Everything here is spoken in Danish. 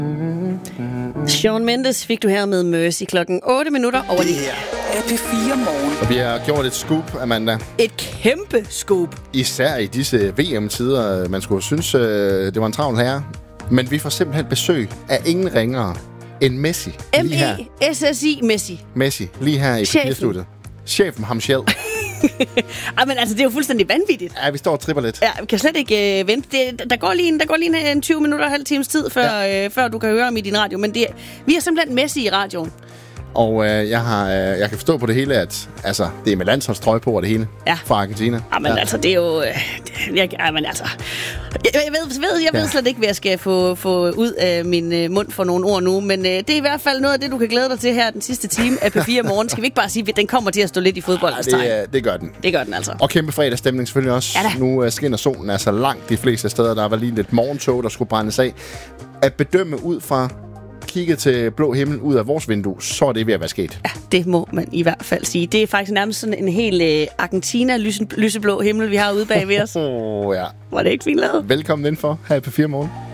Shawn Mendes fik du her med Mercy klokken 8 minutter over lige her. Er P4 Morgen. Og vi har gjort et scoop, Amanda. Et kæmpe scoop. Især i disse VM-tider. Man skulle synes, det var en travl herre. Men vi får simpelthen besøg af ingen ringere end Messi. M-E-S-S-I Messi. Messi, lige her i papirstudiet. Chefen ham selv. Men altså, det er jo fuldstændig vanvittigt. Ja, vi står og tripper lidt. Ja, vi kan slet ikke vente. Der går lige en 20 minutter og halv times tid, før du kan høre om i din radio. Men vi har simpelthen Messi i radioen. Og jeg kan forstå på det hele, at det er med landsholdstrøje på og det hele fra Argentina. Men altså, det er jo... Jeg ved slet ikke, hvad jeg skal få ud af min mund for nogle ord nu, men det er i hvert fald noget af det, du kan glæde dig til her den sidste time af P4 Morgen. Skal vi ikke bare sige, at den kommer til at stå lidt i fodboldens tegn? Det gør den. Det gør den altså. Og kæmpe fredagsstemning selvfølgelig også. Ja, nu skinner solen altså langt de fleste steder. Der var lige lidt morgentog, der skulle brændes af. At bedømme ud fra kigge til blå himmel ud af vores vindue, så er det ved at være sket. Ja, det må man i hvert fald sige. Det er faktisk nærmest sådan en helt Argentina lyseblå himmel, vi har ude bag ved os. Ja. Var det ikke fint lavet? Velkommen indenfor her på 4 Morgen.